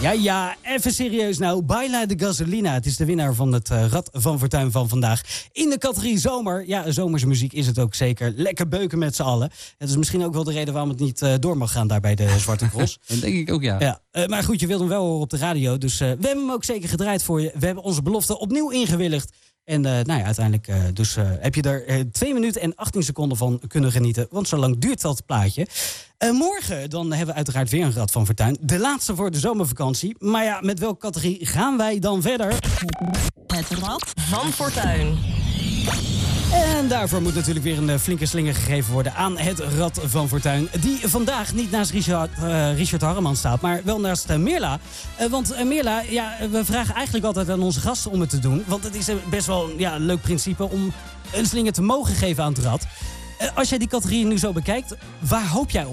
Ja, even serieus nou. Baila de Gasolina. Het is de winnaar van het Rad van Fortuin van vandaag. In de categorie zomer. Ja, zomerse muziek is het ook zeker. Lekker beuken met z'n allen. Het is misschien ook wel de reden waarom het niet door mag gaan daar bij de Zwarte Cross. Dat denk ik ook, ja. Maar goed, je wilt hem wel horen op de radio. Dus we hebben hem ook zeker gedraaid voor je. We hebben onze belofte opnieuw ingewilligd. En uiteindelijk heb je er 2 minuten en 18 seconden van kunnen genieten. Want zo lang duurt dat plaatje. Morgen dan hebben we uiteraard weer een Rad van Fortuin. De laatste voor de zomervakantie. Maar ja, met welke categorie gaan wij dan verder? Het Rad van Fortuin. En daarvoor moet natuurlijk weer een flinke slinger gegeven worden aan het Rad van Fortuin. Die vandaag niet naast Richard Harreman staat, maar wel naast Meerla. Want Meerla, we vragen eigenlijk altijd aan onze gasten om het te doen. Want het is best wel een leuk principe om een slinger te mogen geven aan het Rad. Als jij die categorie nu zo bekijkt, waar hoop jij op?